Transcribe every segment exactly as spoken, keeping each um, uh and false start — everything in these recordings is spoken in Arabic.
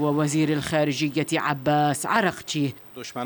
ووزير الخارجية عباس عراقچي.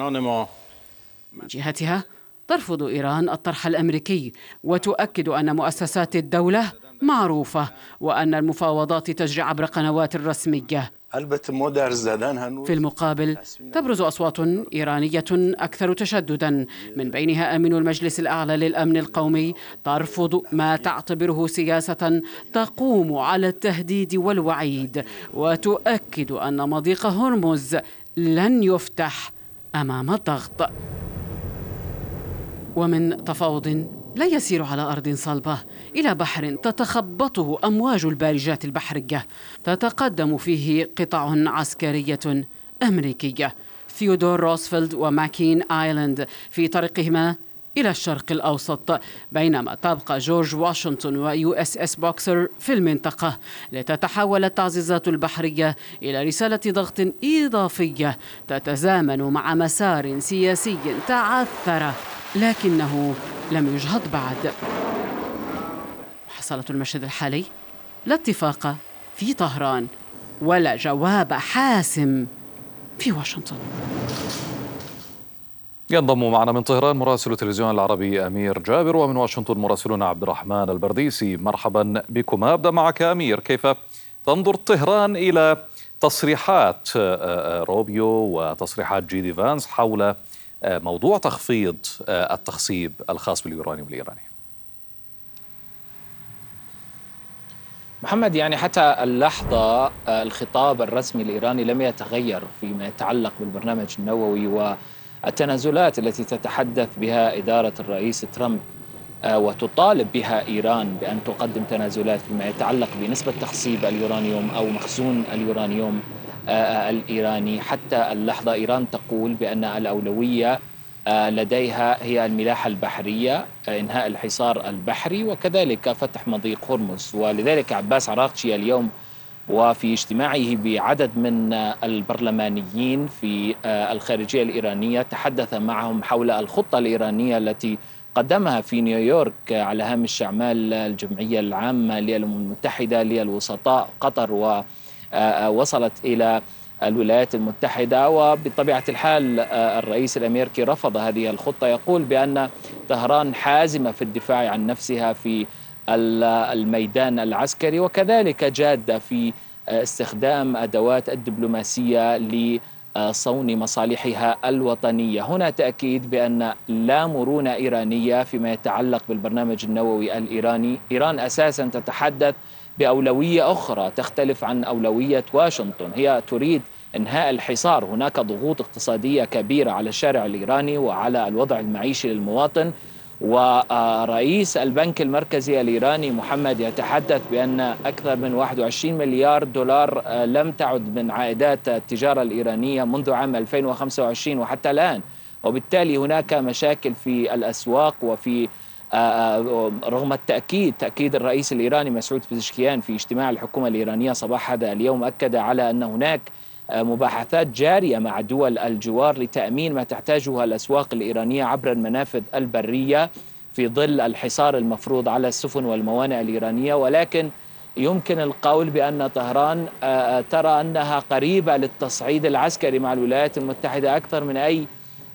من جهتها ترفض إيران الطرح الأمريكي وتؤكد أن مؤسسات الدولة معروفة وأن المفاوضات تجري عبر قنوات رسمية. في المقابل تبرز أصوات إيرانية أكثر تشدداً، من بينها أمين المجلس الأعلى للأمن القومي ترفض ما تعتبره سياسة تقوم على التهديد والوعيد، وتؤكد أن مضيق هرمز لن يفتح أمام الضغط. ومن تفاوض لا يسير على أرض صلبة إلى بحر تتخبطه أمواج البارجات البحرية تتقدم فيه قطع عسكرية أمريكية. ثيودور روزفلت وماكين آيلاند في طريقهما إلى الشرق الأوسط، بينما تبقى جورج واشنطن ويو اس اس بوكسر في المنطقة لتتحول التعزيزات البحرية إلى رسالة ضغط إضافية تتزامن مع مسار سياسي تعثر لكنه لم يجهض بعد. محصلة المشهد الحالي: لا اتفاق في طهران ولا جواب حاسم في واشنطن. ينضم معنا من طهران مراسل التلفزيون العربي أمير جابر، ومن واشنطن مراسلنا عبد الرحمن البرديسي. مرحبا بكم. أبدأ معك أمير، كيف تنظر طهران إلى تصريحات روبيو وتصريحات جي دي فانس حول موضوع تخفيض التخصيب الخاص باليورانيوم الإيراني؟ محمد، يعني حتى اللحظة الخطاب الرسمي الإيراني لم يتغير فيما يتعلق بالبرنامج النووي والتنازلات التي تتحدث بها إدارة الرئيس ترامب وتطالب بها إيران بأن تقدم تنازلات فيما يتعلق بنسبة تخصيب اليورانيوم أو مخزون اليورانيوم الإيراني. حتى اللحظة إيران تقول بأن الأولوية لديها هي الملاحة البحرية، إنهاء الحصار البحري وكذلك فتح مضيق هرمز. ولذلك عباس عراقچي اليوم وفي اجتماعه بعدد من البرلمانيين في الخارجية الإيرانية تحدث معهم حول الخطة الإيرانية التي قدمها في نيويورك على هامش أعمال الجمعية العامة للأمم المتحدة للوسطاء قطر، ووصلت إلى الولايات المتحدة. وبطبيعة الحال الرئيس الأمريكي رفض هذه الخطة، يقول بأن طهران حازمة في الدفاع عن نفسها في الميدان العسكري، وكذلك جادة في استخدام أدوات الدبلوماسية لصون مصالحها الوطنية. هنا تأكيد بأن لا مرونة إيرانية فيما يتعلق بالبرنامج النووي الإيراني. إيران أساسا تتحدث بأولوية أخرى تختلف عن أولوية واشنطن، هي تريد إنهاء الحصار. هناك ضغوط اقتصادية كبيرة على الشارع الإيراني وعلى الوضع المعيشي للمواطن، ورئيس البنك المركزي الإيراني محمد يتحدث بأن أكثر من واحد وعشرين مليار دولار لم تعد من عائدات التجارة الإيرانية منذ عام ألفين وخمسة وعشرين وحتى الآن، وبالتالي هناك مشاكل في الأسواق. وفي رغم التأكيد تأكيد الرئيس الإيراني مسعود بزشكيان في اجتماع الحكومة الإيرانية صباح هذا اليوم، أكد على أن هناك مباحثات جارية مع دول الجوار لتأمين ما تحتاجه الأسواق الإيرانية عبر المنافذ البرية في ظل الحصار المفروض على السفن والموانئ الإيرانية. ولكن يمكن القول بأن طهران ترى أنها قريبة للتصعيد العسكري مع الولايات المتحدة أكثر من أي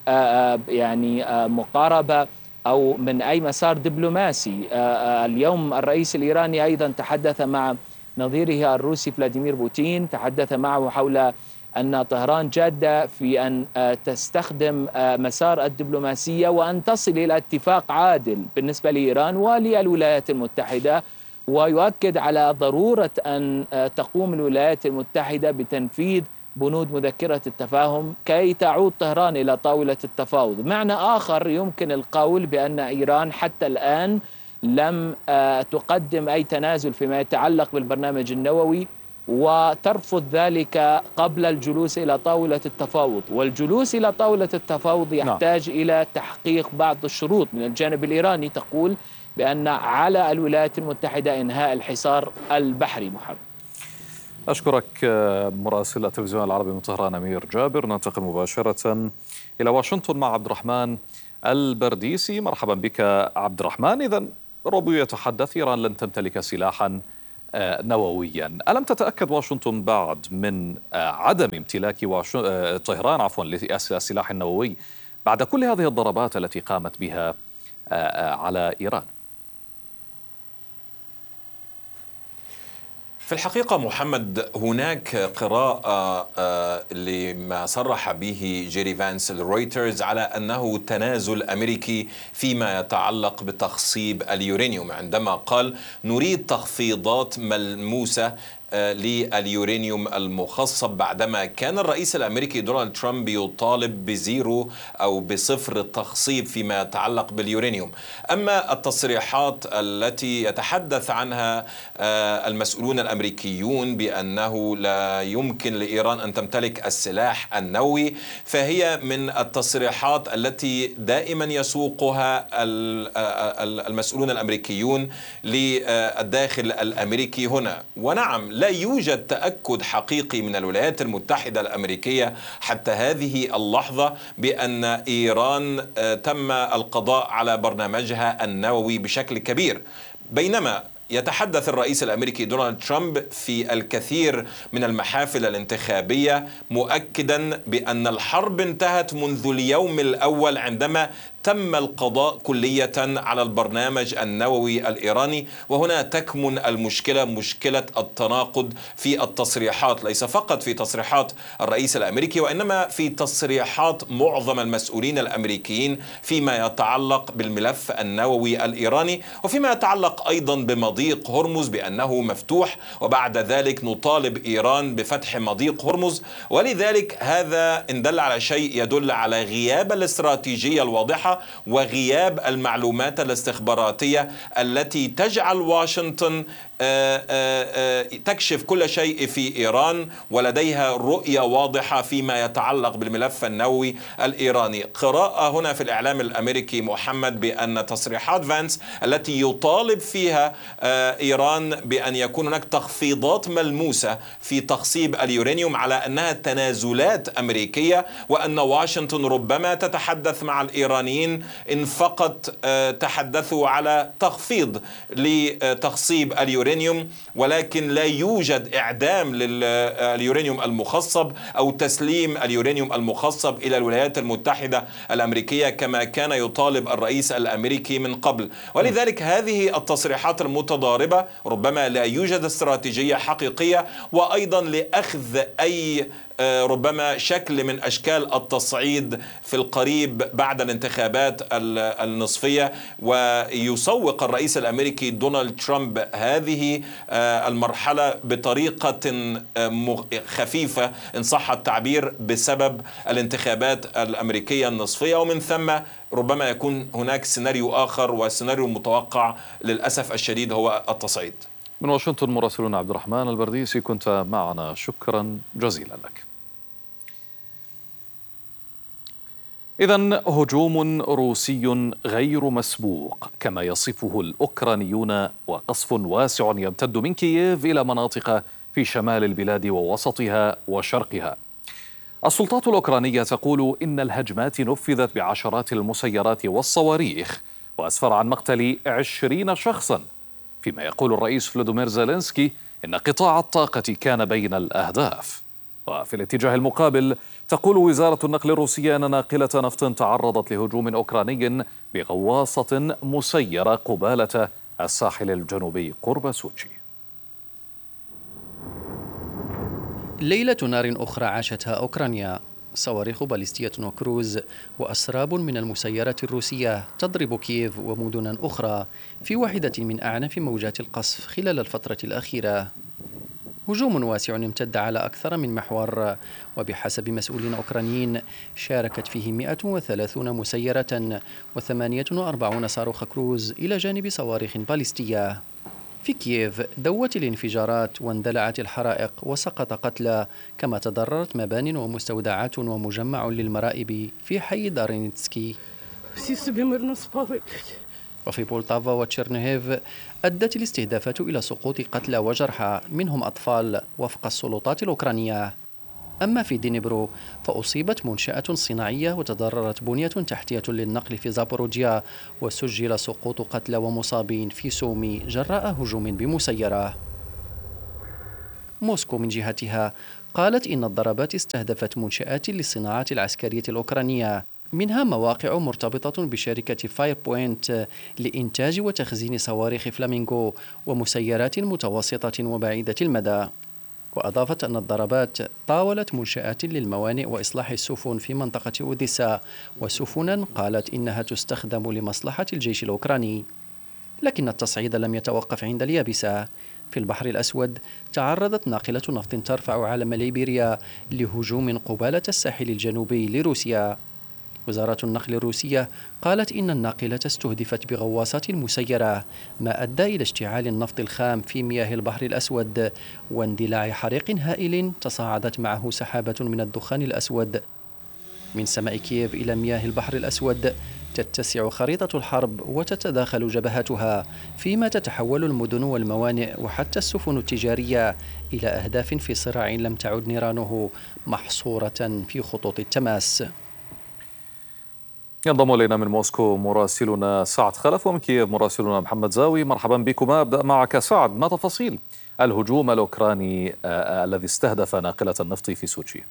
يعني مقاربة أو من أي مسار دبلوماسي. اليوم الرئيس الإيراني أيضا تحدث مع نظيره الروسي فلاديمير بوتين، تحدث معه حول أن طهران جادة في أن تستخدم مسار الدبلوماسية وأن تصل إلى اتفاق عادل بالنسبة لإيران وللولايات المتحدة، ويؤكد على ضرورة أن تقوم الولايات المتحدة بتنفيذ بنود مذكرة التفاهم كي تعود طهران إلى طاولة التفاوض. معنى آخر يمكن القول بأن إيران حتى الآن لم تقدم أي تنازل فيما يتعلق بالبرنامج النووي، وترفض ذلك قبل الجلوس إلى طاولة التفاوض. والجلوس إلى طاولة التفاوض يحتاج نعم. إلى تحقيق بعض الشروط من الجانب الإيراني تقول بأن على الولايات المتحدة إنهاء الحصار البحري. محمد، أشكرك مراسل التلفزيون العربي من طهران أمير جابر. ننتقل مباشرة إلى واشنطن مع عبد الرحمن البرديسي. مرحبا بك عبد الرحمن. إذن روبيو يتحدث إيران لن تمتلك سلاحا نوويا. ألم تتأكد واشنطن بعد من عدم امتلاك طهران عفوا للسلاح النووي بعد كل هذه الضربات التي قامت بها على إيران؟ في الحقيقة محمد، هناك قراءة لما صرح به جيري فانس لرويترز على أنه تنازل أمريكي فيما يتعلق بتخصيب اليورانيوم، عندما قال نريد تخفيضات ملموسة لليورانيوم المخصب، بعدما كان الرئيس الأمريكي دونالد ترامب يطالب بزيرو أو بصفر التخصيب فيما يتعلق باليورانيوم. أما التصريحات التي يتحدث عنها المسؤولون الأمريكيون بأنه لا يمكن لإيران أن تمتلك السلاح النووي، فهي من التصريحات التي دائما يسوقها المسؤولون الأمريكيون للداخل الأمريكي هنا. ونعم، لا يوجد تأكد حقيقي من الولايات المتحدة الأمريكية حتى هذه اللحظة بأن إيران تم القضاء على برنامجها النووي بشكل كبير، بينما يتحدث الرئيس الأمريكي دونالد ترامب في الكثير من المحافل الانتخابية مؤكدا بأن الحرب انتهت منذ اليوم الأول عندما تم القضاء كلية على البرنامج النووي الإيراني. وهنا تكمن المشكلة، مشكلة التناقض في التصريحات، ليس فقط في تصريحات الرئيس الأمريكي وإنما في تصريحات معظم المسؤولين الأمريكيين فيما يتعلق بالملف النووي الإيراني، وفيما يتعلق أيضا بمضيق هرمز بأنه مفتوح، وبعد ذلك نطالب إيران بفتح مضيق هرمز. ولذلك هذا إن دل على شيء يدل على غياب الاستراتيجية الواضحة وغياب المعلومات الاستخباراتية التي تجعل واشنطن تكشف كل شيء في إيران ولديها رؤية واضحة فيما يتعلق بالملف النووي الإيراني. قراءة هنا في الإعلام الأمريكي محمد بأن تصريحات فانس التي يطالب فيها إيران بأن يكون هناك تخفيضات ملموسة في تخصيب اليورانيوم على أنها تنازلات أمريكية، وأن واشنطن ربما تتحدث مع الإيرانيين إن فقط تحدثوا على تخفيض لتخصيب اليورانيوم، ولكن لا يوجد إعدام لليورانيوم المخصب أو تسليم اليورانيوم المخصب إلى الولايات المتحدة الأمريكية كما كان يطالب الرئيس الأمريكي من قبل. ولذلك هذه التصريحات المتضاربة ربما لا يوجد استراتيجية حقيقية، وأيضا لأخذ أي ربما شكل من أشكال التصعيد في القريب بعد الانتخابات النصفية. ويسوق الرئيس الأمريكي دونالد ترامب هذه المرحلة بطريقة خفيفة إن صح التعبير بسبب الانتخابات الأمريكية النصفية، ومن ثم ربما يكون هناك سيناريو آخر، والسيناريو المتوقع للأسف الشديد هو التصعيد. من واشنطن مراسلنا عبد الرحمن البرديسي، كنت معنا، شكرا جزيلا لك. إذن هجوم روسي غير مسبوق كما يصفه الأوكرانيون، وقصف واسع يمتد من كييف إلى مناطق في شمال البلاد ووسطها وشرقها. السلطات الأوكرانية تقول إن الهجمات نفذت بعشرات المسيرات والصواريخ وأسفر عن مقتل عشرين شخصا، فيما يقول الرئيس فلوديمير زيلينسكي إن قطاع الطاقة كان بين الأهداف. وفي الاتجاه المقابل تقول وزارة النقل الروسية أن ناقلة نفط تعرضت لهجوم أوكراني بغواصة مسيرة قبالة الساحل الجنوبي قرب سوتشي. ليلة نار أخرى عاشتها أوكرانيا، صواريخ باليستية وكروز وأسراب من المسيرات الروسية تضرب كييف ومدنا أخرى في واحدة من أعنف موجات القصف خلال الفترة الأخيرة. هجوم واسع امتد على أكثر من محور، وبحسب مسؤولين أوكرانيين شاركت فيه مئة وثلاثين مسيرة وثمانية وأربعين صاروخ كروز إلى جانب صواريخ باليستية. في كييف دوت الانفجارات واندلعت الحرائق وسقط قتلى، كما تضررت مبان ومستودعات ومجمع للمرائب في حي دارينيتسكي. وفي بولتافا وتشيرنيهيف أدت الاستهدافات إلى سقوط قتلى وجرحى منهم أطفال وفق السلطات الأوكرانية. أما في دينيبرو فأصيبت منشأة صناعية وتضررت بنية تحتية للنقل في زابوروجيا، وسجل سقوط قتلى ومصابين في سومي جراء هجوم بمسيرة. موسكو من جهتها قالت إن الضربات استهدفت منشآت للصناعات العسكرية الأوكرانية، منها مواقع مرتبطة بشركة فاير بوينت لإنتاج وتخزين صواريخ فلامينغو ومسيرات متوسطة وبعيدة المدى. وأضافت أن الضربات طاولت منشآت للموانئ وإصلاح السفن في منطقة أوديسا، وسفنا قالت إنها تستخدم لمصلحة الجيش الأوكراني. لكن التصعيد لم يتوقف عند اليابسة. في البحر الأسود تعرضت ناقلة نفط ترفع علم ليبيريا لهجوم قبالة الساحل الجنوبي لروسيا. وزارة النقل الروسية قالت إن الناقلة استهدفت بغواصات مسيرة، ما أدى إلى اشتعال النفط الخام في مياه البحر الأسود واندلاع حريق هائل تصاعدت معه سحابة من الدخان الأسود. من سماء كييف إلى مياه البحر الأسود تتسع خريطة الحرب وتتداخل جبهاتها، فيما تتحول المدن والموانئ وحتى السفن التجارية إلى أهداف في صراع لم تعد نيرانه محصورة في خطوط التماس. ينضم إلينا من موسكو مراسلنا سعد خلف، ومن كييف مراسلنا محمد زاوي. مرحبا بكما. أبدأ معك سعد، ما تفاصيل الهجوم الأوكراني آه الذي استهدف ناقلة النفط في سوتشي؟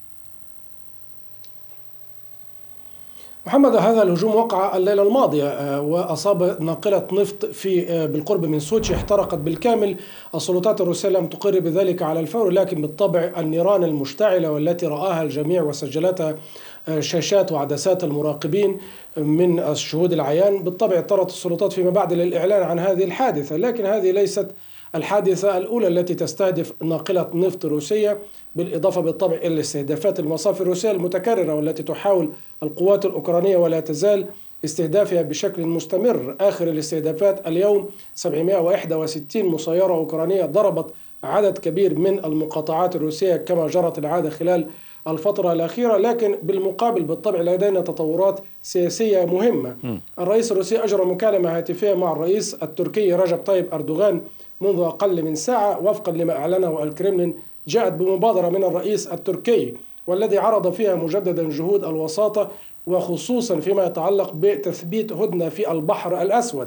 محمد، هذا الهجوم وقع الليلة الماضية وأصاب ناقلة نفط في بالقرب من سوتشي، احترقت بالكامل. السلطات الروسية لم تقر بذلك على الفور، لكن بالطبع النيران المشتعلة والتي رآها الجميع وسجلتها شاشات وعدسات المراقبين من الشهود العيان، بالطبع اضطرت السلطات فيما بعد للإعلان عن هذه الحادثة. لكن هذه ليست الحادثة الأولى التي تستهدف ناقلة نفط روسية، بالإضافة بالطبع إلى استهدافات المصافي الروسية المتكررة والتي تحاول القوات الأوكرانية ولا تزال استهدافها بشكل مستمر. آخر الاستهدافات اليوم سبعمائة وواحد وستين مسيرة أوكرانية ضربت عدد كبير من المقاطعات الروسية كما جرت العادة خلال الفترة الأخيرة. لكن بالمقابل بالطبع لدينا تطورات سياسية مهمة. الرئيس الروسي أجرى مكالمة هاتفية مع الرئيس التركي رجب طيب أردوغان منذ أقل من ساعة، وفقا لما أعلنه الكرملين جاءت بمبادرة من الرئيس التركي والذي عرض فيها مجددا جهود الوساطة، وخصوصا فيما يتعلق بتثبيت هدنة في البحر الأسود.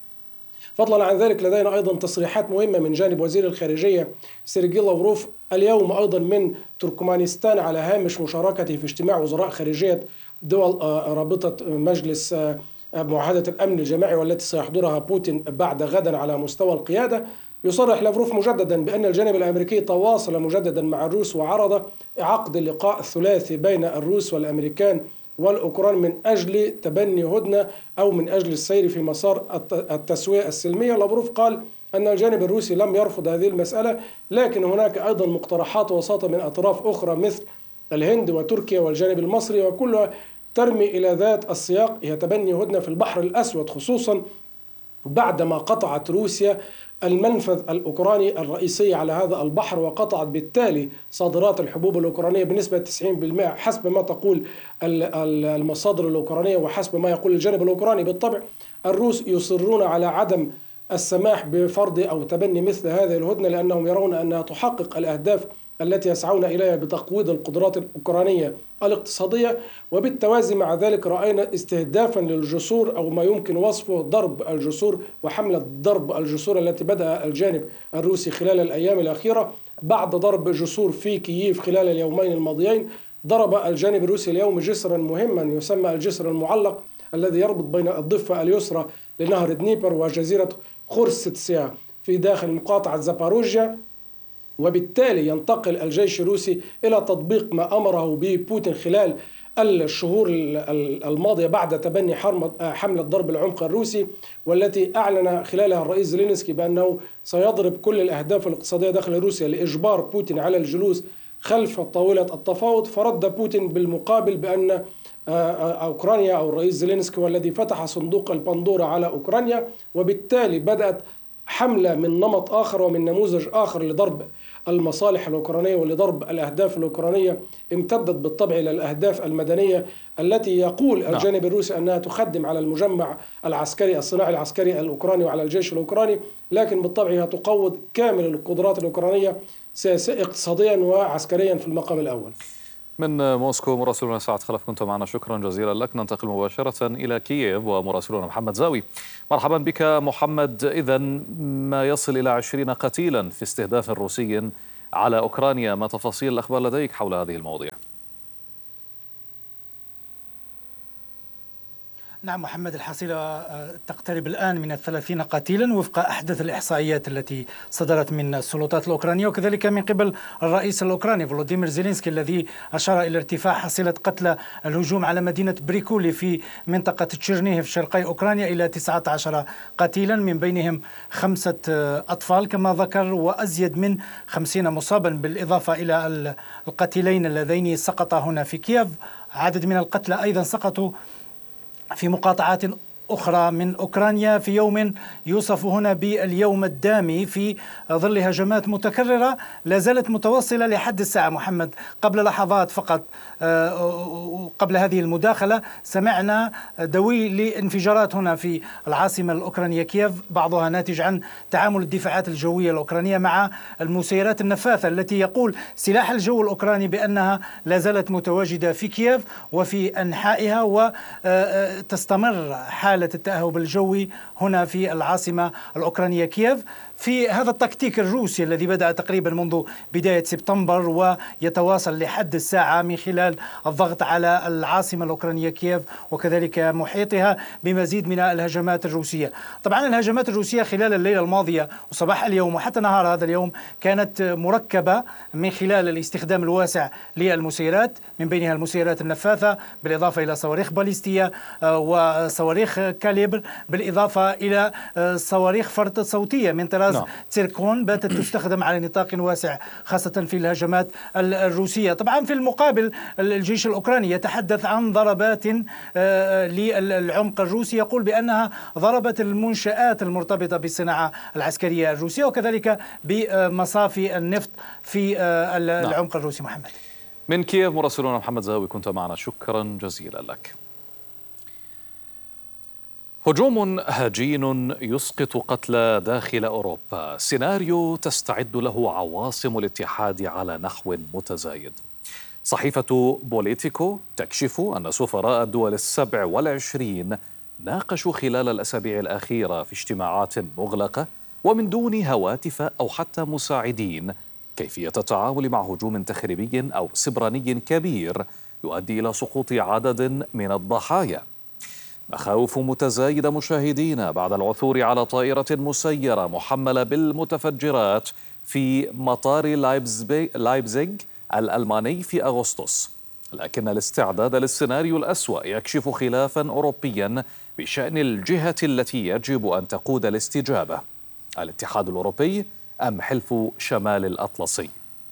فضلا عن ذلك لدينا أيضا تصريحات مهمة من جانب وزير الخارجية سيرجي لافروف اليوم أيضا من تركمانستان على هامش مشاركته في اجتماع وزراء خارجية دول رابطة مجلس معاهدة الأمن الجماعي والتي سيحضرها بوتين بعد غدا على مستوى القيادة. يصرح لافروف مجددا بأن الجانب الأمريكي تواصل مجددا مع الروس وعرض عقد اللقاء الثلاثي بين الروس والأمريكان والأوكران من أجل تبني هدنة أو من أجل السير في مسار التسوية السلمية. لافروف قال أن الجانب الروسي لم يرفض هذه المسألة، لكن هناك أيضا مقترحات وساطة من أطراف أخرى مثل الهند وتركيا والجانب المصري، وكلها ترمي إلى ذات السياق، هي تبني هدنة في البحر الأسود، خصوصا بعدما قطعت روسيا المنفذ الأوكراني الرئيسي على هذا البحر، وقطعت بالتالي صادرات الحبوب الأوكرانية بنسبة تسعين بالمئة حسب ما تقول المصادر الأوكرانية وحسب ما يقول الجانب الأوكراني. بالطبع الروس يصرون على عدم السماح بفرض أو تبني مثل هذه الهدنة، لأنهم يرون أنها تحقق الأهداف التي يسعون إليها بتقويض القدرات الأوكرانية الاقتصادية. وبالتوازي مع ذلك رأينا استهدافا للجسور أو ما يمكن وصفه ضرب الجسور وحملة ضرب الجسور التي بدأ الجانب الروسي خلال الأيام الأخيرة. بعد ضرب جسور في كييف خلال اليومين الماضيين، ضرب الجانب الروسي اليوم جسرا مهما يسمى الجسر المعلق الذي يربط بين الضفة اليسرى لنهر دنيبر وجزيرة خورستسيا في داخل مقاطعة زاباروجيا. وبالتالي ينتقل الجيش الروسي إلى تطبيق ما أمره به بوتين خلال الشهور الماضية بعد تبني حملة ضرب العمق الروسي، والتي أعلن خلالها الرئيس زيلينسكي بأنه سيضرب كل الأهداف الاقتصادية داخل روسيا لإجبار بوتين على الجلوس خلف طاولة التفاوض. فرد بوتين بالمقابل بأن أوكرانيا أو الرئيس زيلينسكي والذي فتح صندوق البندورة على أوكرانيا، وبالتالي بدأت حملة من نمط آخر ومن نموذج آخر لضرب المصالح الأوكرانية ولضرب الأهداف الأوكرانية، امتدت بالطبع إلى الأهداف المدنية التي يقول الجانب الروسي أنها تخدم على المجمع العسكري الصناعي العسكري الأوكراني وعلى الجيش الأوكراني، لكن بالطبع هي تقوض كامل القدرات الأوكرانية سياسيا اقتصاديا وعسكريا في المقام الأول. من موسكو مراسلنا سعد خلف كنت معنا، شكرا جزيلا لك. ننتقل مباشرة إلى كييف ومراسلنا محمد زاوي. مرحبا بك محمد. إذن ما يصل إلى عشرين قتيلا في استهداف روسي على أوكرانيا. ما تفاصيل الأخبار لديك حول هذه المواضيع؟ نعم محمد، الحصيلة تقترب الآن من الثلاثين قتيلا وفق أحدث الإحصائيات التي صدرت من السلطات الأوكرانية، وكذلك من قبل الرئيس الأوكراني فولوديمير زيلينسكي الذي أشار إلى ارتفاع حصيلة قتلى الهجوم على مدينة بريكولي في منطقة تشيرنيهف شرقي أوكرانيا إلى تسعة عشر قتيلا، من بينهم خمسة أطفال كما ذكر، وأزيد من خمسين مصابا، بالإضافة إلى القتيلين اللذين سقطا هنا في كييف. عدد من القتلى أيضا سقطوا في مقاطعات أخرى من أوكرانيا في يوم يوصف هنا باليوم الدامي في ظل هجمات متكررة لا زالت متواصلة لحد الساعة. محمد، قبل لحظات فقط قبل هذه المداخلة سمعنا دوي لانفجارات هنا في العاصمة الأوكرانية كييف، بعضها ناتج عن تعامل الدفاعات الجوية الأوكرانية مع المسيرات النفاثة التي يقول سلاح الجو الأوكراني بأنها لا زالت متواجدة في كييف وفي أنحائها، وتستمر حالة التأهب الجوي هنا في العاصمة الأوكرانية كييف في هذا التكتيك الروسي الذي بدأ تقريبا منذ بداية سبتمبر ويتواصل لحد الساعة من خلال الضغط على العاصمة الأوكرانية كييف وكذلك محيطها بمزيد من الهجمات الروسية. طبعا الهجمات الروسية خلال الليلة الماضية وصباح اليوم وحتى نهار هذا اليوم كانت مركبة من خلال الاستخدام الواسع للمسيرات، من بينها المسيرات النفاثة بالإضافة إلى صواريخ باليستية وصواريخ كاليبر، بالإضافة إلى صواريخ فرط صوتية من طراز نعم. تيركون باتت تستخدم على نطاق واسع خاصة في الهجمات الروسية. طبعا في المقابل الجيش الأوكراني يتحدث عن ضربات للعمق الروسي، يقول بأنها ضربت المنشآت المرتبطة بالصناعة العسكرية الروسية وكذلك بمصافي النفط في العمق نعم. الروسي. محمد، من كييف مراسلنا محمد زاوي كنت معنا، شكرا جزيلا لك. هجوم هجين يسقط قتلى داخل أوروبا، سيناريو تستعد له عواصم الاتحاد على نحو متزايد. صحيفة بوليتيكو تكشف أن سفراء الدول السبع والعشرين ناقشوا خلال الأسابيع الأخيرة في اجتماعات مغلقة ومن دون هواتف أو حتى مساعدين كيفية التعامل مع هجوم تخريبي أو سبراني كبير يؤدي إلى سقوط عدد من الضحايا. مخاوف متزايدة مشاهدينا بعد العثور على طائرة مسيرة محملة بالمتفجرات في مطار لايبزيغ الألماني في أغسطس، لكن الاستعداد للسيناريو الأسوأ يكشف خلافا أوروبيا بشأن الجهة التي يجب أن تقود الاستجابة، الاتحاد الأوروبي أم حلف شمال الأطلسي.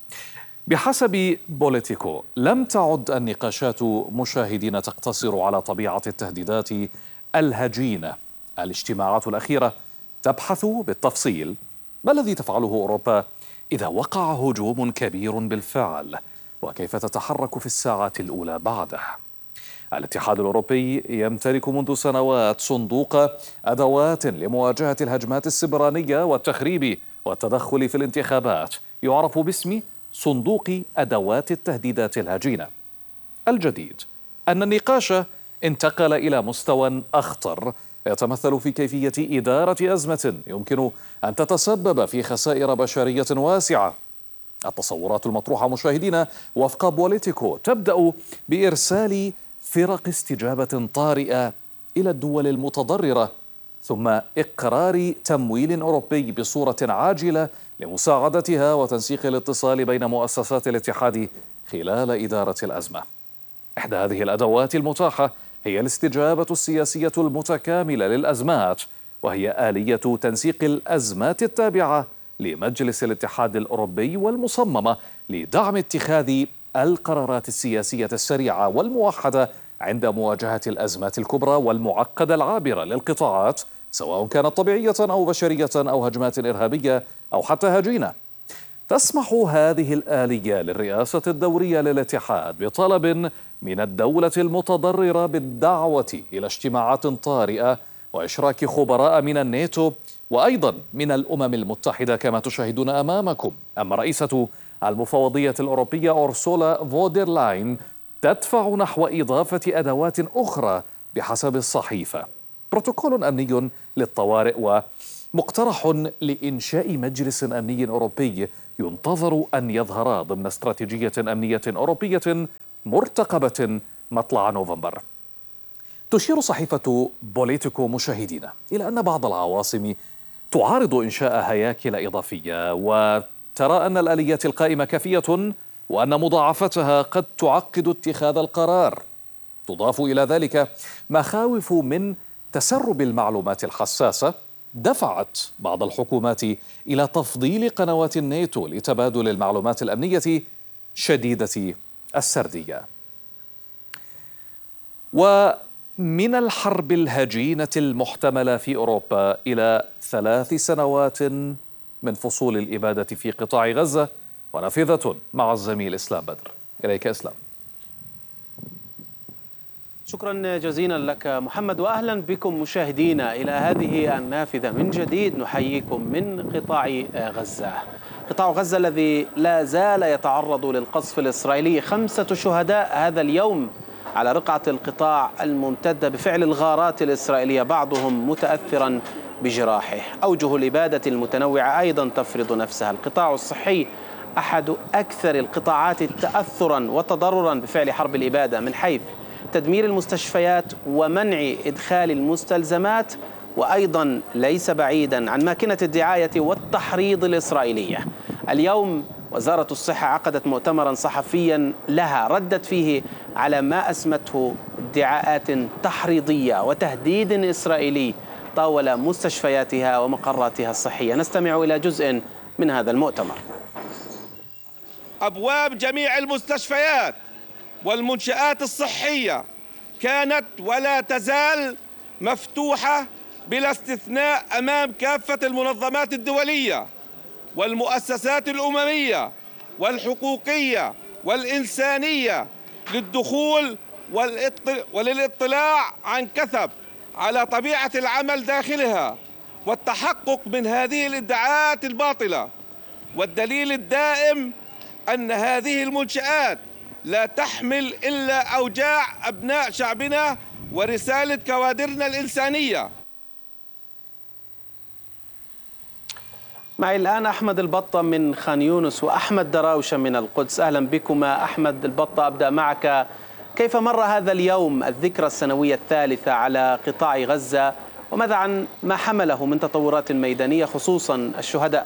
بحسب بوليتيكو لم تعد النقاشات مشاهدين تقتصر على طبيعة التهديدات الهجينة. الاجتماعات الأخيرة تبحث بالتفصيل ما الذي تفعله أوروبا إذا وقع هجوم كبير بالفعل وكيف تتحرك في الساعات الأولى بعده. الاتحاد الأوروبي يمتلك منذ سنوات صندوق أدوات لمواجهة الهجمات السبرانية والتخريب والتدخل في الانتخابات، يعرف باسم صندوق أدوات التهديدات الهجينة. الجديد أن النقاش انتقل إلى مستوى أخطر يتمثل في كيفية إدارة أزمة يمكن أن تتسبب في خسائر بشرية واسعة. التصورات المطروحة مشاهدينا وفق بوليتيكو تبدأ بإرسال فرق استجابة طارئة إلى الدول المتضررة، ثم إقرار تمويل أوروبي بصورة عاجلة لمساعدتها وتنسيق الاتصال بين مؤسسات الاتحاد خلال إدارة الأزمة. إحدى هذه الأدوات المتاحة هي الاستجابة السياسية المتكاملة للأزمات، وهي آلية تنسيق الأزمات التابعة لمجلس الاتحاد الأوروبي والمصممة لدعم اتخاذ القرارات السياسية السريعة والموحدة عند مواجهة الأزمات الكبرى والمعقدة العابرة للقطاعات، سواء كانت طبيعية أو بشرية أو هجمات إرهابية أو حتى هجينة. تسمح هذه الآلية للرئاسة الدورية للاتحاد بطلب من الدولة المتضررة بالدعوة إلى اجتماعات طارئة وإشراك خبراء من الناتو وأيضا من الأمم المتحدة كما تشاهدون أمامكم. أما رئيسة المفوضية الأوروبية أورسولا فودرلاين تدفع نحو إضافة أدوات أخرى بحسب الصحيفة: بروتوكول أمني للطوارئ ومقترح لإنشاء مجلس أمني أوروبي ينتظر أن يظهرا ضمن استراتيجية أمنية أوروبية مرتقبة مطلع نوفمبر. تشير صحيفة بوليتيكو مشاهدينا إلى أن بعض العواصم تعارض إنشاء هياكل إضافية، وترى أن الآليات القائمة كافية، وأن مضاعفتها قد تعقد اتخاذ القرار. تضاف إلى ذلك مخاوف من تسرب المعلومات الحساسة دفعت بعض الحكومات إلى تفضيل قنوات الناتو لتبادل المعلومات الأمنية شديدة السردية. ومن الحرب الهجينة المحتملة في أوروبا إلى ثلاث سنوات من فصول الإبادة في قطاع غزة، ونافذة مع الزميل إسلام بدر. إليك إسلام. شكرا جزيلا لك محمد، وأهلا بكم مشاهدينا إلى هذه النافذة من جديد. نحييكم من قطاع غزة. قطاع غزة الذي لا زال يتعرض للقصف الإسرائيلي، خمسة شهداء هذا اليوم على رقعة القطاع الممتدة بفعل الغارات الإسرائيلية، بعضهم متأثرا بجراحه. أوجه الإبادة المتنوعة أيضا تفرض نفسها. القطاع الصحي أحد أكثر القطاعات تأثرا وتضررا بفعل حرب الإبادة، من حيث تدمير المستشفيات ومنع إدخال المستلزمات، وأيضا ليس بعيدا عن ماكينة الدعاية والتحريض الإسرائيلية. اليوم وزارة الصحة عقدت مؤتمرا صحفيا لها ردت فيه على ما أسمته ادعاءات تحريضية وتهديد إسرائيلي طاول مستشفياتها ومقراتها الصحية. نستمع إلى جزء من هذا المؤتمر. أبواب جميع المستشفيات والمنشآت الصحية كانت ولا تزال مفتوحة بلا استثناء أمام كافة المنظمات الدولية والمؤسسات الأممية والحقوقية والإنسانية للدخول وللاطلاع عن كثب على طبيعة العمل داخلها والتحقق من هذه الادعاءات الباطلة. والدليل الدائم أن هذه المنشآت لا تحمل إلا أوجاع أبناء شعبنا ورسالة كوادرنا الإنسانية. معي الآن أحمد البطة من خان يونس وأحمد دراوشة من القدس. أهلا بكما. أحمد البطة، أبدأ معك. كيف مر هذا اليوم، الذكرى السنوية الثالثة على قطاع غزة، وماذا عن ما حمله من تطورات ميدانية خصوصا الشهداء؟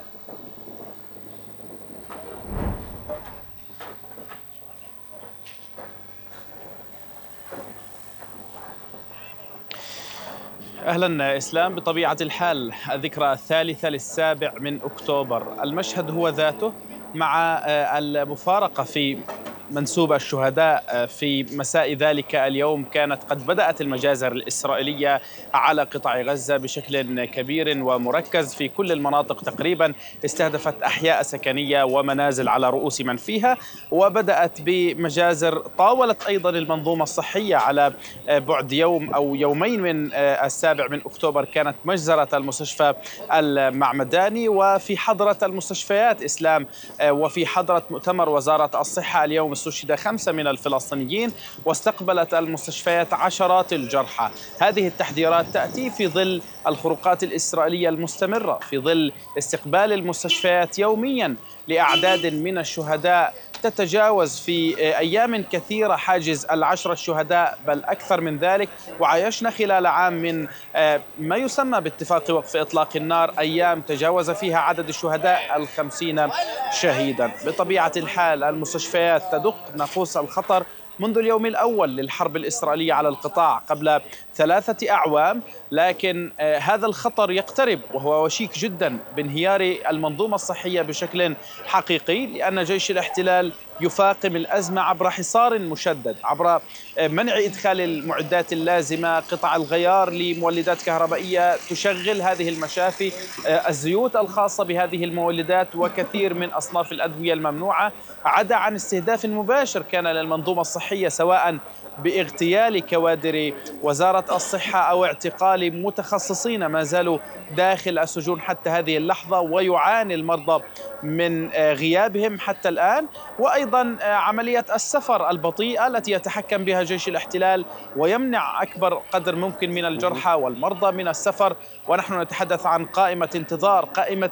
أهلا إسلام. بطبيعة الحال الذكرى الثالثة للسابع من أكتوبر، المشهد هو ذاته، مع المفارقة في منسوب الشهداء. في مساء ذلك اليوم كانت قد بدأت المجازر الإسرائيلية على قطاع غزة بشكل كبير ومركز في كل المناطق تقريبا، استهدفت أحياء سكنية ومنازل على رؤوس من فيها، وبدأت بمجازر طاولت أيضا المنظومة الصحية. على بعد يوم أو يومين من السابع من أكتوبر كانت مجزرة المستشفى المعمداني، وفي حضرة المستشفيات إسلام وفي حضرة مؤتمر وزارة الصحة اليوم استشهد خمسة من الفلسطينيين، واستقبلت المستشفيات عشرات الجرحى. هذه التحذيرات تأتي في ظل الخروقات الإسرائيلية المستمرة، في ظل استقبال المستشفيات يوميا لأعداد من الشهداء تتجاوز في أيام كثيرة حاجز العشرة شهداء بل أكثر من ذلك. وعايشنا خلال عام من ما يسمى باتفاق وقف إطلاق النار أيام تجاوز فيها عدد الشهداء الخمسين شهيدا. بطبيعة الحال المستشفيات تدق ناقوس الخطر منذ اليوم الأول للحرب الإسرائيلية على القطاع قبل ثلاثة أعوام، لكن هذا الخطر يقترب وهو وشيك جدا بانهيار المنظومة الصحية بشكل حقيقي، لأن جيش الاحتلال يفاقم الأزمة عبر حصار مشدد، عبر منع إدخال المعدات اللازمة، قطع الغيار لمولدات كهربائية تشغل هذه المشافي، الزيوت الخاصة بهذه المولدات، وكثير من أصناف الأدوية الممنوعة، عدا عن استهداف مباشر كان للمنظومة الصحية سواء باغتيال كوادر وزارة الصحة أو اعتقال متخصصين ما زالوا داخل السجون حتى هذه اللحظة، ويعاني المرضى من غيابهم حتى الآن، وأيضا عملية السفر البطيئة التي يتحكم بها جيش الاحتلال ويمنع أكبر قدر ممكن من الجرحى والمرضى من السفر. ونحن نتحدث عن قائمة انتظار، قائمة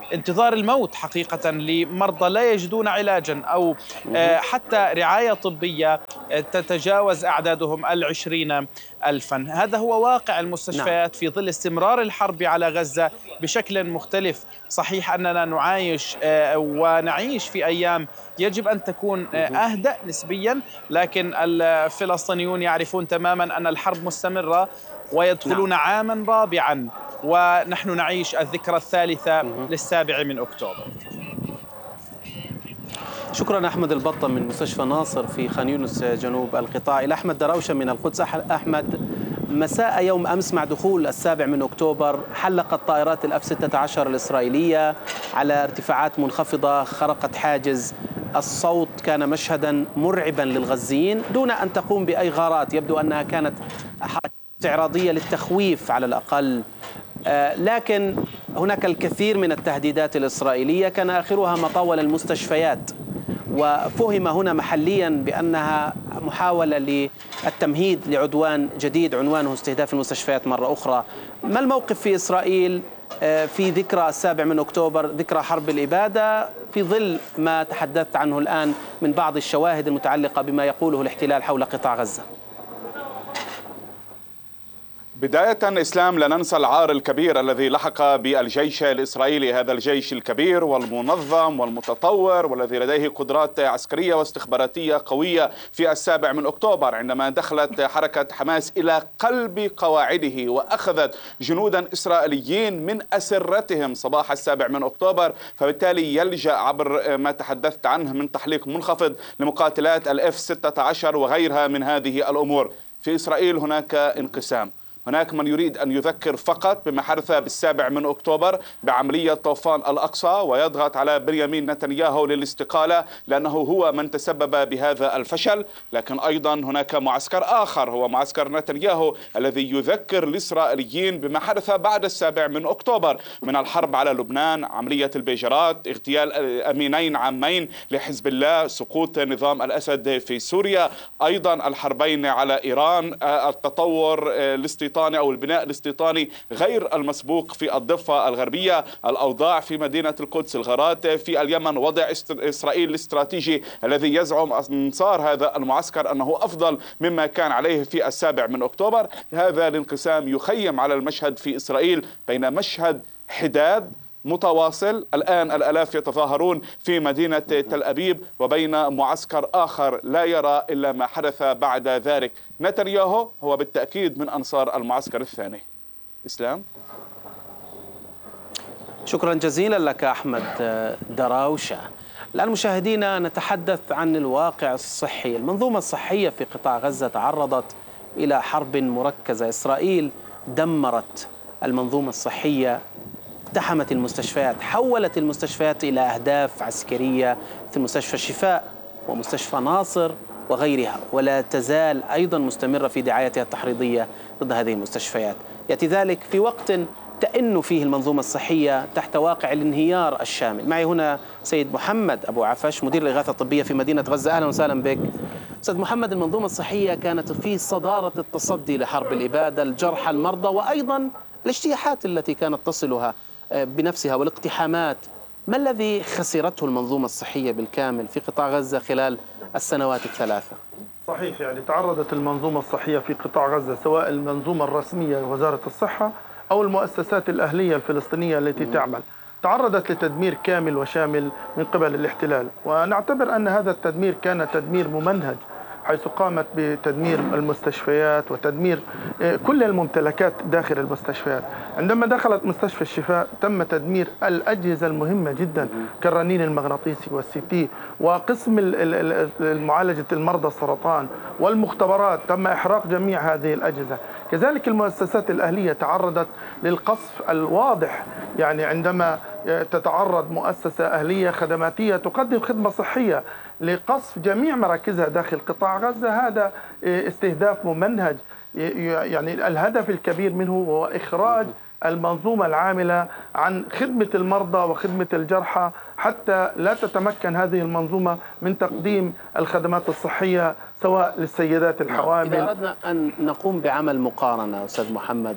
انتظار الموت حقيقة لمرضى لا يجدون علاجا أو حتى رعاية طبية تتجاوز أعدادهم العشرين ألفا. هذا هو واقع المستشفيات في ظل استمرار الحرب على غزة بشكل مختلف. صحيح أننا نعايش ونعيش في أيام يجب أن تكون أهدأ نسبيا، لكن الفلسطينيون يعرفون تماما أن الحرب مستمرة ويدخلون نعم. عاما رابعا ونحن نعيش الذكرى الثالثة للسابع من أكتوبر. شكرا أحمد البطة من مستشفى ناصر في خان يونس جنوب القطاع. إلى أحمد دراوشة من القدس. أحمد، مساء يوم أمس مع دخول السابع من أكتوبر حلقت طائرات الأف ستة عشر الإسرائيلية على ارتفاعات منخفضة، خرقت حاجز الصوت. كان مشهدا مرعبا للغزيين دون أن تقوم بأي غارات. يبدو أنها كانت حركة استعراضية للتخويف على الأقل، لكن هناك الكثير من التهديدات الإسرائيلية كان آخرها مطاول المستشفيات، وفهم هنا محليا بأنها محاولة للتمهيد لعدوان جديد عنوانه استهداف المستشفيات مرة أخرى. ما الموقف في إسرائيل في ذكرى السابع من أكتوبر، ذكرى حرب الإبادة، في ظل ما تحدثت عنه الآن من بعض الشواهد المتعلقة بما يقوله الاحتلال حول قطاع غزة؟ بداية إسلام، لا ننسى العار الكبير الذي لحق بالجيش الإسرائيلي، هذا الجيش الكبير والمنظم والمتطور والذي لديه قدرات عسكرية واستخباراتية قوية في السابع من أكتوبر، عندما دخلت حركة حماس إلى قلب قواعده وأخذت جنودا إسرائيليين من أسرتهم صباح السابع من أكتوبر، فبالتالي يلجأ عبر ما تحدثت عنه من تحليق منخفض لمقاتلات الإف ستة عشر وغيرها من هذه الأمور. في إسرائيل هناك انقسام، هناك من يريد أن يذكر فقط بما حدث بالسابع من أكتوبر بعملية طوفان الأقصى ويضغط على بنيامين نتنياهو للاستقالة لأنه هو من تسبب بهذا الفشل، لكن أيضا هناك معسكر آخر هو معسكر نتنياهو الذي يذكر الإسرائيليين بما حدث بعد السابع من أكتوبر من الحرب على لبنان، عملية البيجرات، اغتيال أمينين عامين لحزب الله، سقوط نظام الأسد في سوريا، أيضا الحربين على إيران، التطور الاستيطاني أو البناء الاستيطاني غير المسبوق في الضفة الغربية، الأوضاع في مدينة القدس، الغارات في اليمن، وضع إسرائيل الاستراتيجي الذي يزعم أنصار هذا المعسكر أنه أفضل مما كان عليه في السابع من أكتوبر. هذا الانقسام يخيم على المشهد في إسرائيل بين مشهد حداد متواصل، الآن الآلاف يتظاهرون في مدينة تل أبيب، وبين معسكر آخر لا يرى إلا ما حدث بعد ذلك. نتنياهو هو بالتأكيد من أنصار المعسكر الثاني. إسلام. شكرا جزيلا لك أحمد دراوشة. الآن مشاهدينا نتحدث عن الواقع الصحي. المنظومة الصحية في قطاع غزة تعرضت إلى حرب مركزة. إسرائيل دمرت المنظومة الصحية، اقتحمت المستشفيات، حولت المستشفيات إلى أهداف عسكرية مثل مستشفى الشفاء ومستشفى ناصر وغيرها، ولا تزال أيضا مستمرة في دعايتها التحريضية ضد هذه المستشفيات. يأتي ذلك في وقت تئن فيه المنظومة الصحية تحت واقع الانهيار الشامل. معي هنا سيد محمد أبو عفش مدير الإغاثة الطبية في مدينة غزة. أهلا وسهلا بك أستاذ محمد. المنظومة الصحية كانت في صدارة التصدي لحرب الإبادة، الجرحى، المرضى، وأيضا الاجتياحات التي كانت تصلها بنفسها والاقتحامات. ما الذي خسرته المنظومة الصحية بالكامل في قطاع غزة خلال السنوات الثلاثة؟ صحيح، يعني تعرضت المنظومة الصحية في قطاع غزة، سواء المنظومة الرسمية وزارة الصحة أو المؤسسات الأهلية الفلسطينية التي م. تعمل، تعرضت لتدمير كامل وشامل من قبل الاحتلال. ونعتبر أن هذا التدمير كان تدمير ممنهج، حيث قامت بتدمير المستشفيات وتدمير كل الممتلكات داخل المستشفيات. عندما دخلت مستشفى الشفاء تم تدمير الأجهزة المهمة جدا كالرنين المغناطيسي والسي تي، وقسم معالجة المرضى السرطان والمختبرات تم إحراق جميع هذه الأجهزة. كذلك المؤسسات الأهلية تعرضت للقصف الواضح، يعني عندما تتعرض مؤسسة أهلية خدماتية تقدم خدمة صحية لقصف جميع مراكزها داخل قطاع غزة، هذا استهداف ممنهج. يعني الهدف الكبير منه هو إخراج المنظومة العاملة عن خدمة المرضى وخدمة الجرحى، حتى لا تتمكن هذه المنظومة من تقديم الخدمات الصحية سواء للسيدات الحوامل. إذا أردنا أن نقوم بعمل مقارنة أستاذ محمد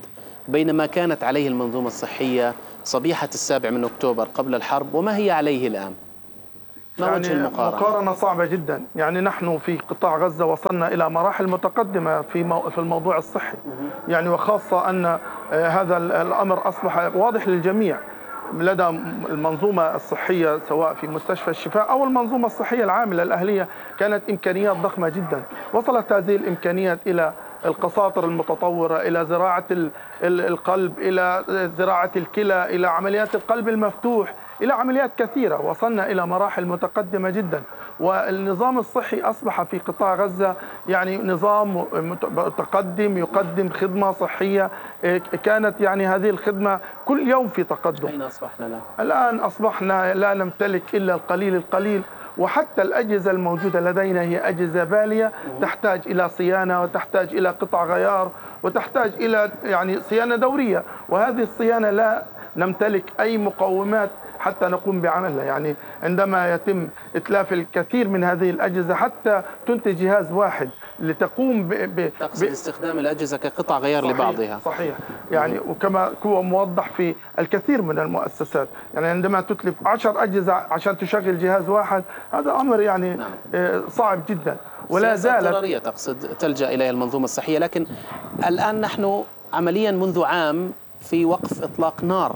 بين ما كانت عليه المنظومة الصحية صبيحة السابع من أكتوبر قبل الحرب وما هي عليه الآن؟ ما يعني وجه المقارنة؟ مقارنة صعبة جدا. يعني نحن في قطاع غزة وصلنا إلى مراحل متقدمة في مو... في الموضوع الصحي، يعني وخاصة أن هذا الأمر أصبح واضح للجميع لدى المنظومة الصحية سواء في مستشفى الشفاء أو المنظومة الصحية العاملة الأهلية. كانت إمكانيات ضخمة جدا، وصلت هذه الإمكانيات إلى القساطر المتطورة، إلى زراعة القلب، إلى زراعة الكلى، إلى عمليات القلب المفتوح، إلى عمليات كثيرة. وصلنا إلى مراحل متقدمة جدا، والنظام الصحي أصبح في قطاع غزة يعني نظام متقدم يقدم خدمة صحية كانت يعني هذه الخدمة كل يوم في تقدم. أين أصبحنا الآن؟ الآن أصبحنا لا نمتلك إلا القليل القليل، وحتى الأجهزة الموجودة لدينا هي أجهزة بالية تحتاج إلى صيانة وتحتاج إلى قطع غيار وتحتاج إلى يعني صيانة دورية، وهذه الصيانة لا نمتلك أي مقومات حتى نقوم بعملها. يعني عندما يتم إتلاف الكثير من هذه الأجهزة حتى تنتج جهاز واحد لتقوم ب... ب... تقصد استخدام الأجهزة كقطع غيار صحيح لبعضها. صحيح. يعني وكما هو موضح في الكثير من المؤسسات، يعني عندما تتلف عشر أجهزة عشان تشغل جهاز واحد هذا أمر يعني نعم. صعب جدا. ولا زالت اضطرارية تقصد تلجأ إليها المنظومة الصحية. لكن الآن نحن عمليا منذ عام في وقف إطلاق نار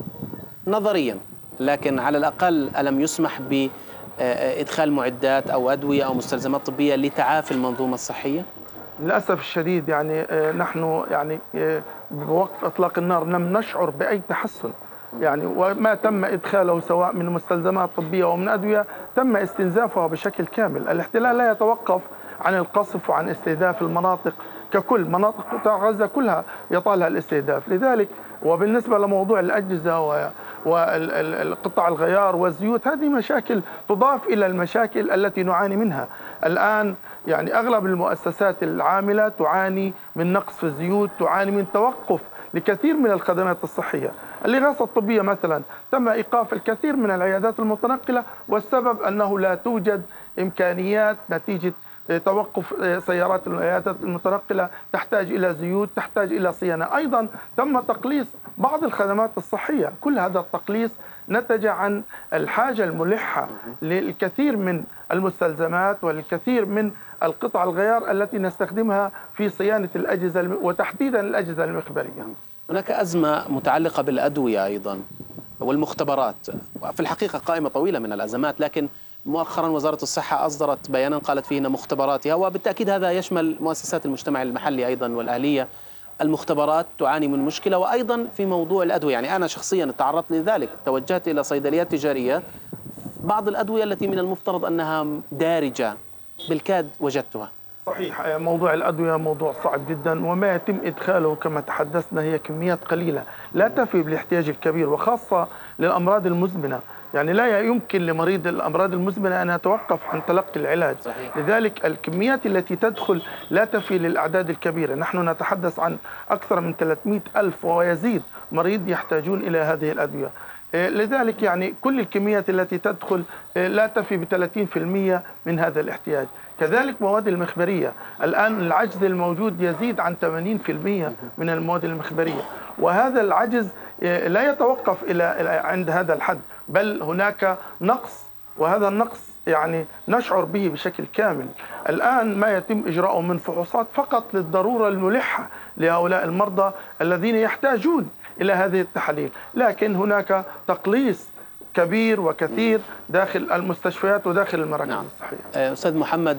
نظريا، لكن على الأقل ألم يسمح بإدخال معدات أو أدوية أو مستلزمات طبية لتعافي المنظومة الصحية؟ للأسف الشديد يعني نحن يعني بوقف إطلاق النار لم نشعر بأي تحسن، يعني وما تم إدخاله سواء من مستلزمات طبية أو من أدوية تم استنزافها بشكل كامل. الاحتلال لا يتوقف عن القصف وعن استهداف المناطق ككل، مناطق قطاع غزة كلها يطالها الاستهداف. لذلك وبالنسبة لموضوع الأجهزة والقطع الغيار والزيوت هذه مشاكل تضاف إلى المشاكل التي نعاني منها الآن. يعني أغلب المؤسسات العاملة تعاني من نقص في الزيوت، تعاني من توقف لكثير من الخدمات الصحية. الإغاثة الطبية مثلا تم إيقاف الكثير من العيادات المتنقلة، والسبب أنه لا توجد إمكانيات نتيجة توقف سيارات العيادات المتنقلة، تحتاج إلى زيوت، تحتاج إلى صيانة. أيضا تم تقليص بعض الخدمات الصحية. كل هذا التقليص نتج عن الحاجة الملحة للكثير من المستلزمات والكثير من القطع الغيار التي نستخدمها في صيانة الأجهزة وتحديدا الأجهزة المخبرية. هناك أزمة متعلقة بالأدوية أيضا والمختبرات، في الحقيقة قائمة طويلة من الأزمات، لكن مؤخرا وزارة الصحة أصدرت بيانا قالت فيه أن مختبراتها، وبالتأكيد هذا يشمل مؤسسات المجتمع المحلي أيضا والأهلية، المختبرات تعاني من مشكلة. وأيضا في موضوع الأدوية، يعني أنا شخصيا تعرضت لذلك، توجهت إلى صيدليات تجارية، بعض الأدوية التي من المفترض أنها دارجة بالكاد وجدتها. صحيح، موضوع الأدوية موضوع صعب جدا، وما يتم إدخاله كما تحدثنا هي كميات قليلة لا تفي بالاحتياج الكبير، وخاصة للأمراض المزمنة. يعني لا يمكن لمريض الأمراض المزمنة أن يتوقف عن تلقي العلاج. صحيح. لذلك الكميات التي تدخل لا تفي للأعداد الكبيرة. نحن نتحدث عن أكثر من ثلاثمئة ألف ويزيد مريض يحتاجون إلى هذه الأدوية. لذلك يعني كل الكميات التي تدخل لا تفي ب ثلاثين بالمئة من هذا الاحتياج. كذلك مواد المخبرية، الآن العجز الموجود يزيد عن ثمانين بالمئة من المواد المخبرية، وهذا العجز لا يتوقف إلى عند هذا الحد، بل هناك نقص، وهذا النقص يعني نشعر به بشكل كامل. الآن ما يتم إجراءه من فحوصات فقط للضرورة الملحة لهؤلاء المرضى الذين يحتاجون إلى هذه التحاليل، لكن هناك تقليص كبير وكثير داخل المستشفيات وداخل المراكز نعم. الصحية. أستاذ محمد،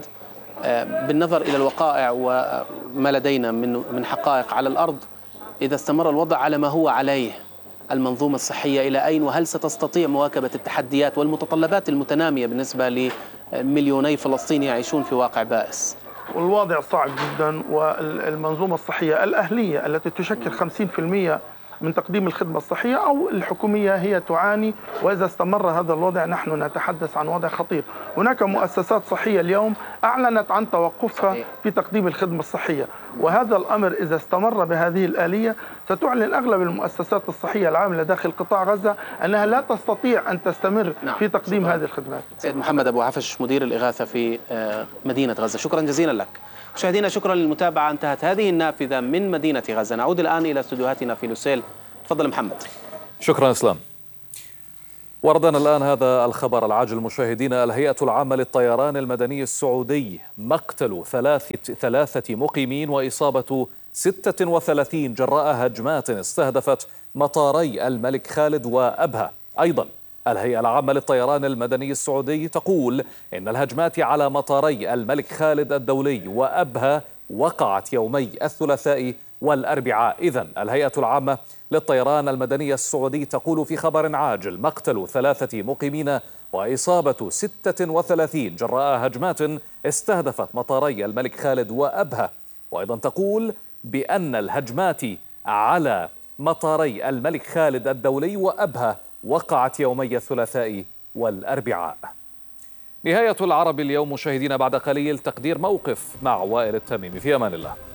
بالنظر إلى الوقائع وما لدينا من من حقائق على الأرض، إذا استمر الوضع على ما هو عليه، المنظومة الصحية إلى أين؟ وهل ستستطيع مواكبة التحديات والمتطلبات المتنامية بالنسبة لمليوني فلسطيني يعيشون في واقع بائس؟ والوضع صعب جدا، والمنظومة الصحية الأهلية التي تشكل خمسين بالمئة من تقديم الخدمة الصحية أو الحكومية هي تعاني، وإذا استمر هذا الوضع نحن نتحدث عن وضع خطير. هناك مؤسسات صحية اليوم أعلنت عن توقفها في تقديم الخدمة الصحية، وهذا الأمر إذا استمر بهذه الآلية ستعلن أغلب المؤسسات الصحية العاملة داخل قطاع غزة أنها لا تستطيع أن تستمر في تقديم هذه الخدمات. سيد محمد أبو عفش مدير الإغاثة في مدينة غزة، شكرا جزيلا لك. مشاهدينا شكرا للمتابعة، انتهت هذه النافذة من مدينة غزة. نعود الآن إلى استديوهاتنا في لوسيل. تفضل محمد. شكرا إسلام. وردنا الآن هذا الخبر العاجل مشاهدينا. الهيئة العامة للطيران المدني السعودي: مقتل ثلاثة, ثلاثة مقيمين وإصابة ستة وثلاثين جراء هجمات استهدفت مطاري الملك خالد وأبها. أيضا الهيئة العامة للطيران المدني السعودي تقول إن الهجمات على مطاري الملك خالد الدولي وأبها وقعت يومي الثلاثاء والأربعاء. إذن الهيئة العامة للطيران المدني السعودي تقول في خبر عاجل: مقتل ثلاثة مقيمين وإصابة ستة وثلاثين جراء هجمات استهدفت مطاري الملك خالد وأبها. وأيضا تقول بأن الهجمات على مطاري الملك خالد الدولي وأبها وقعت يومي الثلاثاء والأربعاء. نهاية العرب اليوم مشاهدين، بعد قليل تقدير موقف مع وائل التميمي. في أمان الله.